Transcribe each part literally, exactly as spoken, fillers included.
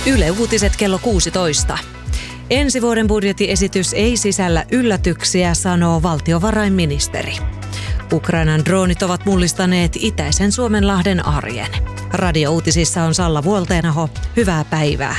Yle Uutiset kello kuusitoista. Ensi vuoden budjettiesitys ei sisällä yllätyksiä, sanoo valtiovarainministeri. Ukrainan droonit ovat mullistaneet itäisen Suomenlahden arjen. Radio-uutisissa on Salla Vuolteenaho. Hyvää päivää.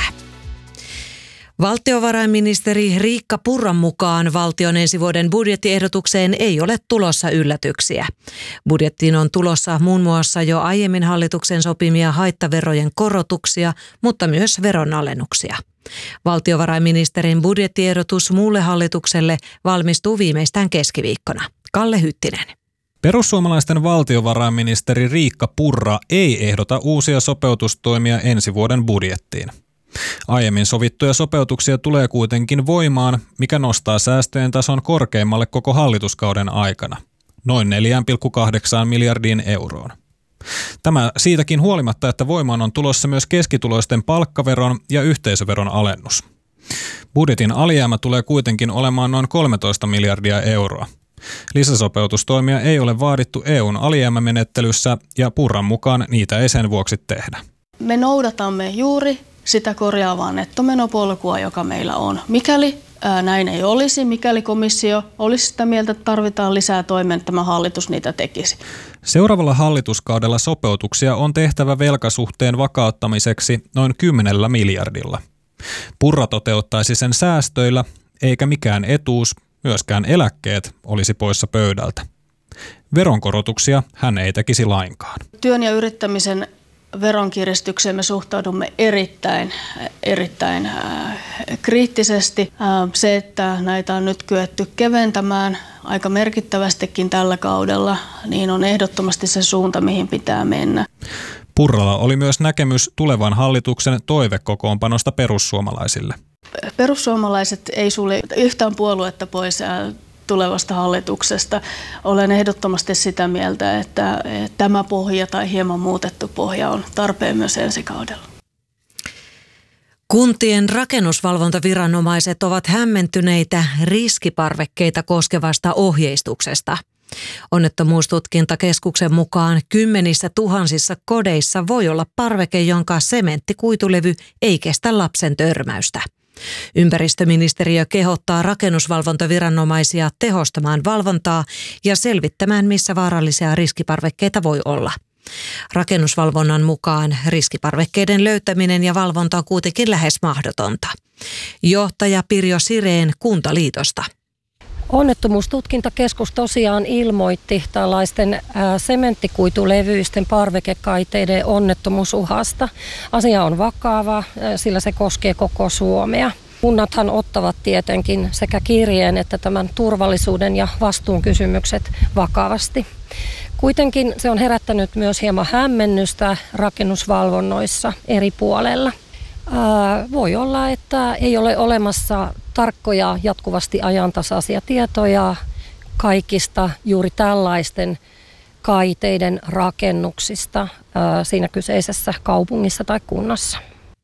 Valtiovarainministeri Riikka Purran mukaan valtion ensi vuoden budjettiehdotukseen ei ole tulossa yllätyksiä. Budjettiin on tulossa muun muassa jo aiemmin hallituksen sopimia haittaverojen korotuksia, mutta myös veronalennuksia. Valtiovarainministerin budjettiehdotus muulle hallitukselle valmistuu viimeistään keskiviikkona. Kalle Hyttinen. Perussuomalaisten valtiovarainministeri Riikka Purra ei ehdota uusia sopeutustoimia ensi vuoden budjettiin. Aiemmin sovittuja sopeutuksia tulee kuitenkin voimaan, mikä nostaa säästöjen tason korkeimmalle koko hallituskauden aikana, noin neljä pilkku kahdeksan miljardiin euroon. Tämä siitäkin huolimatta, että voimaan on tulossa myös keskituloisten palkkaveron ja yhteisöveron alennus. Budjetin alijäämä tulee kuitenkin olemaan noin kolmetoista miljardia euroa. Lisäsopeutustoimia ei ole vaadittu E U:n alijäämämenettelyssä ja Purran mukaan niitä ei sen vuoksi tehdä. Me noudatamme juuri sitä korjaavaa nettomenopolkua, joka meillä on. Mikäli ää, näin ei olisi, mikäli komissio olisi sitä mieltä, että tarvitaan lisää toimia, tämä hallitus niitä tekisi. Seuraavalla hallituskaudella sopeutuksia on tehtävä velkasuhteen vakauttamiseksi noin kymmenellä miljardilla. Purra toteuttaisi sen säästöillä, eikä mikään etuus, myöskään eläkkeet, olisi poissa pöydältä. Veronkorotuksia hän ei tekisi lainkaan. Työn ja yrittämisen veronkiristykseen me suhtaudumme erittäin, erittäin äh, kriittisesti. Äh, se, että näitä on nyt kyetty keventämään aika merkittävästikin tällä kaudella, niin on ehdottomasti se suunta, mihin pitää mennä. Purralla oli myös näkemys tulevan hallituksen toivekokoonpanosta perussuomalaisille. Perussuomalaiset ei sulje yhtään puoluetta pois tulevasta hallituksesta. Olen ehdottomasti sitä mieltä, että tämä pohja tai hieman muutettu pohja on tarpeen myös ensi kaudella. Kuntien rakennusvalvontaviranomaiset ovat hämmentyneitä riskiparvekkeita koskevasta ohjeistuksesta. Onnettomuustutkintakeskuksen mukaan kymmenissä tuhansissa kodeissa voi olla parveke, jonka sementtikuitulevy ei kestä lapsen törmäystä. Ympäristöministeriö kehottaa rakennusvalvontaviranomaisia tehostamaan valvontaa ja selvittämään, missä vaarallisia riskiparvekkeita voi olla. Rakennusvalvonnan mukaan riskiparvekkeiden löytäminen ja valvonta on kuitenkin lähes mahdotonta. Johtaja Pirjo Sireen Kuntaliitosta. Onnettomuustutkintakeskus tosiaan ilmoitti tällaisten ää, sementtikuitulevyisten parvekekaiteiden onnettomuusuhasta. Asia on vakava, ää, sillä se koskee koko Suomea. Kunnathan ottavat tietenkin sekä kirjeen että tämän turvallisuuden ja vastuun kysymykset vakavasti. Kuitenkin se on herättänyt myös hieman hämmennystä rakennusvalvonnoissa eri puolella. Ää, voi olla, että ei ole olemassa tarkkoja, jatkuvasti ajantasaisia tietoja kaikista juuri tällaisten kaiteiden rakennuksista ää, siinä kyseisessä kaupungissa tai kunnassa.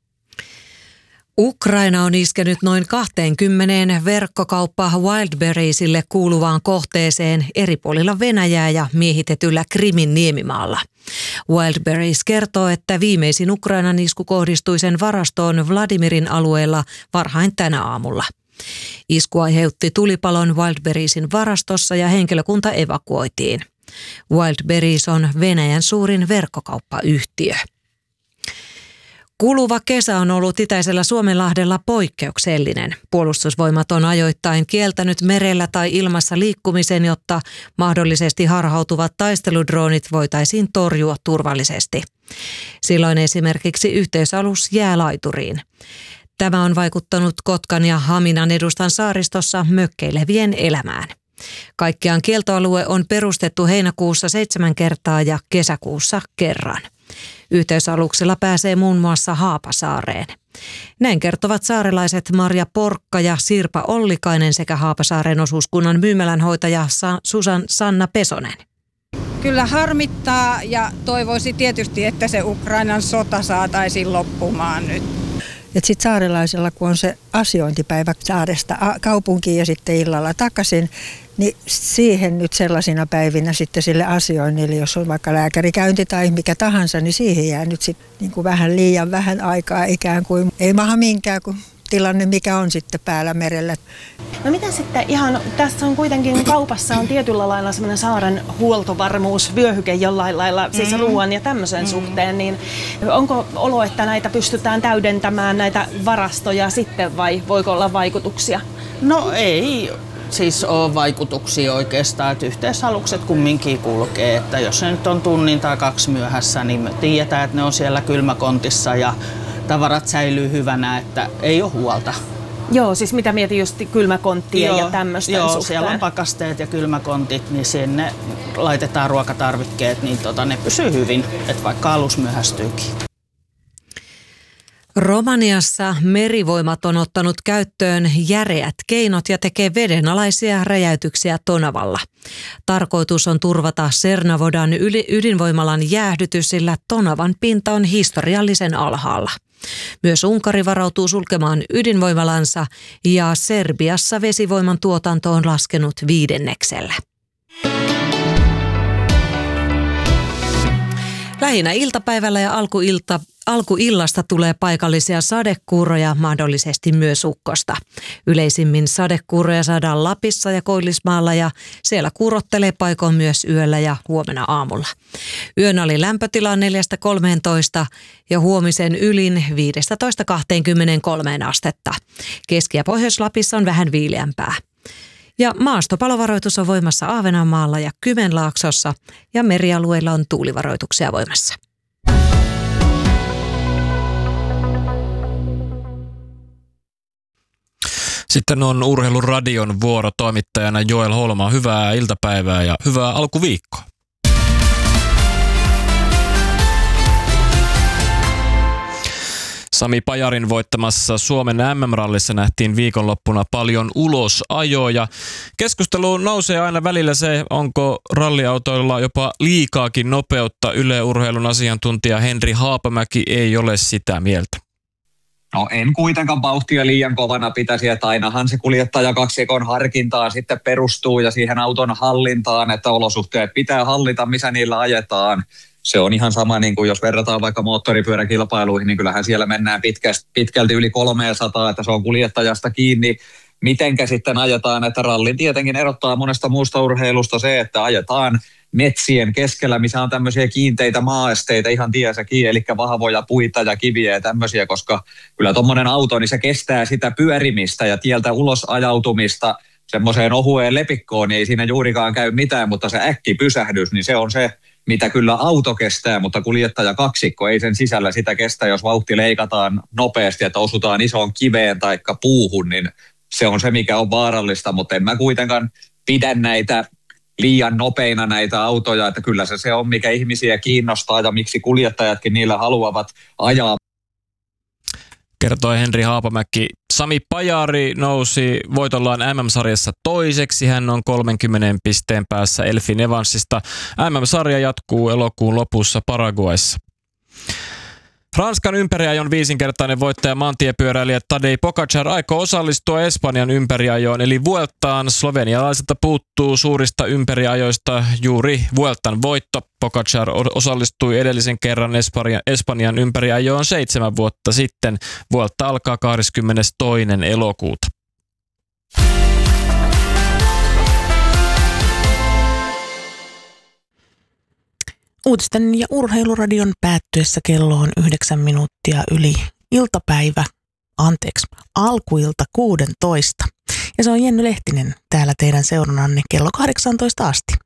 Ukraina on iskenyt noin kaksikymmentä verkkokauppa Wildberriesille kuuluvaan kohteeseen eri puolilla Venäjää ja miehitetyllä Krimin niemimaalla. Wildberries kertoo, että viimeisin Ukrainan isku kohdistui sen varastoon Vladimirin alueella varhain tänä aamulla. Isku aiheutti tulipalon Wildberriesin varastossa ja henkilökunta evakuoitiin. Wildberries on Venäjän suurin verkkokauppayhtiö. Kuluva kesä on ollut itäisellä Suomenlahdella poikkeuksellinen. Puolustusvoimat on ajoittain kieltänyt merellä tai ilmassa liikkumisen, jotta mahdollisesti harhautuvat taisteludroonit voitaisiin torjua turvallisesti. Silloin esimerkiksi yhteysalus jää laituriin. Tämä on vaikuttanut Kotkan ja Haminan edustan saaristossa mökkeilevien elämään. Kaikkiaan kieltoalue on perustettu heinäkuussa seitsemän kertaa ja kesäkuussa kerran. Yhteysaluksella pääsee muun muassa Haapasaareen. Näin kertovat saarelaiset Marja Porkka ja Sirpa Ollikainen sekä Haapasaaren osuuskunnan myymälänhoitaja Susan Sanna Pesonen. Kyllä harmittaa ja toivoisi tietysti, että se Ukrainan sota saataisiin loppumaan nyt. Että sitten saarelaisella, kun on se asiointipäivä saaresta kaupunkiin ja sitten illalla takaisin, niin siihen nyt sellaisina päivinä sitten sille asioinnille, jos on vaikka lääkärikäynti tai mikä tahansa, niin siihen jää nyt sitten niin kuin vähän liian vähän aikaa ikään kuin, ei maha minkään kuin tilanne, mikä on sitten päällä merellä. No mitä sitten ihan, tässä on kuitenkin kaupassa on tietyllä lailla semmoinen saaren huoltovarmuusvyöhyke jollain lailla, siis mm. ruoan ja tämmöisen mm. suhteen, niin onko olo, että näitä pystytään täydentämään, näitä varastoja sitten, vai voiko olla vaikutuksia? No ei siis ole vaikutuksia oikeastaan, että yhteisalukset kumminkin kulkee, että jos se nyt on tunnin tai kaksi myöhässä, niin me tiedetään, että ne on siellä kylmäkontissa ja tavarat säilyy hyvänä, että ei ole huolta. Joo, siis mitä mietin just kylmäkonttien joo, ja tämmöisten joo, suhteen. siellä on pakasteet ja kylmäkontit, niin sinne laitetaan ruokatarvikkeet, niin tota, ne pysyy hyvin, että vaikka alus myöhästyykin. Romaniassa Merivoimat on ottanut käyttöön järeät keinot ja tekee vedenalaisia räjäytyksiä Tonavalla. Tarkoitus on turvata Cernavodan ydinvoimalan jäähdytys, sillä Tonavan pinta on historiallisen alhaalla. Myös Unkari varautuu sulkemaan ydinvoimalansa ja Serbiassa vesivoiman tuotanto on laskenut viidenneksellä. Lähinnä iltapäivällä ja alkuilta, alkuillasta tulee paikallisia sadekuuroja, mahdollisesti myös ukkosta. Yleisimmin sadekuuroja saadaan Lapissa ja Koillismaalla ja siellä kuurottelee paikoin myös yöllä ja huomenna aamulla. Yön oli lämpötila neljästä kolmeentoista ja huomisen ylin viidestätoista kahteenkymmeneenkolmeen astetta. Keski- ja Pohjois-Lapissa on vähän viileämpää. Ja maastopalovaroitus on voimassa Ahvenanmaalla ja Kymenlaaksossa ja merialueilla on tuulivaroituksia voimassa. Sitten on Urheiluradion vuoro toimittajana Joel Holma. Hyvää iltapäivää ja hyvää alkuviikkoa. Sami Pajarin voittamassa Suomen äm äm-rallissa nähtiin viikonloppuna paljon ulosajoja. Keskusteluun nousee aina välillä se, onko ralliautoilla jopa liikaakin nopeutta. Yle Urheilun asiantuntija Henri Haapamäki ei ole sitä mieltä. No en kuitenkaan vauhtia liian kovana pitäisi, että ainahan se kuljettajakaksikon harkintaan sitten perustuu ja siihen auton hallintaan, että olosuhteet pitää hallita, missä niillä ajetaan. Se on ihan sama, niin kuin jos verrataan vaikka moottoripyöräkilpailuihin, niin kyllähän siellä mennään pitkästi, pitkälti yli kolmesataa, että se on kuljettajasta kiinni. Mitenkä sitten ajetaan, että rallin tietenkin erottaa monesta muusta urheilusta se, että ajetaan metsien keskellä, missä on tämmöisiä kiinteitä maaesteitä ihan tiessäkin, eli vahvoja puita ja kiviä ja tämmöisiä, koska kyllä tuommoinen auto, niin se kestää sitä pyörimistä ja tieltä ulos ajautumista semmoiseen ohueen lepikkoon, niin ei siinä juurikaan käy mitään, mutta se äkkipysähdys, niin se on se, mitä kyllä auto kestää, mutta kuljettaja kaksikko ei sen sisällä sitä kestä, jos vauhti leikataan nopeasti, että osutaan isoon kiveen tai puuhun, niin se on se, mikä on vaarallista, mutta en mä kuitenkaan pidä näitä liian nopeina näitä autoja, että kyllä se se on, mikä ihmisiä kiinnostaa ja miksi kuljettajatkin niillä haluavat ajaa. Kertoi Henri Haapamäki. Sami Pajari nousi voitollaan äm äm-sarjassa toiseksi. Hän on kolmenkymmenen pisteen päässä Elfyn Evansista. äm äm-sarja jatkuu elokuun lopussa Paraguayssa. Ranskan ympäriajon viisinkertainen voittaja maantiepyöräilijä Tadej Pogačar aikoo osallistua Espanjan ympäriajoon eli Vueltaan. Slovenialaiselta puuttuu suurista ympäriajoista juuri Vueltan voitto. Pogačar osallistui edellisen kerran Espanjan, Espanjan ympäriajoon seitsemän vuotta sitten. Vuelta alkaa kahdeskymmenestoinen elokuuta. Uutisten ja urheiluradion päättyessä kello on yhdeksän minuuttia yli iltapäivä, anteeksi, alkuilta kuudentoista. Ja se on Jenny Lehtinen täällä teidän seurannanne kello kahdeksantoista asti.